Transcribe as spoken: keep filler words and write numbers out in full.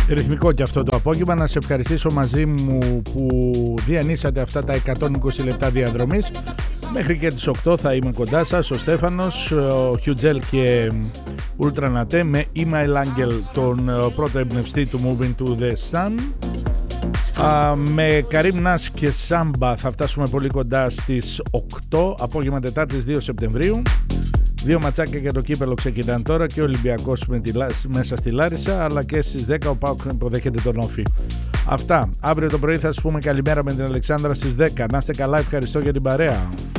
Ρυθμικό και αυτό το απόγευμα. Να σε ευχαριστήσω μαζί μου που διανύσατε αυτά τα εκατόν είκοσι λεπτά διαδρομής. Μέχρι και τις οκτώ θα είμαι κοντά σας, ο Στέφανος, ο Χιουτζέλ και Ultra Nate με Email Angel, τον πρώτο εμπνευστή του Moving to the Sun. Α, με Καρίμ Νας και Σάμπα θα φτάσουμε πολύ κοντά στις οκτώ, απόγευμα Τετάρτης δύο Σεπτεμβρίου. Δύο ματσάκια για το κύπελο ξεκινάνε τώρα, και ο Ολυμπιακός με τη, μέσα στη Λάρισα, αλλά και στις δέκα ο ΠΑΟΚ υποδέχεται τον Όφη. Αυτά. Αύριο το πρωί θα σας πούμε καλημέρα με την Αλεξάνδρα στις δέκα. Να είστε καλά, ευχαριστώ για την παρέα.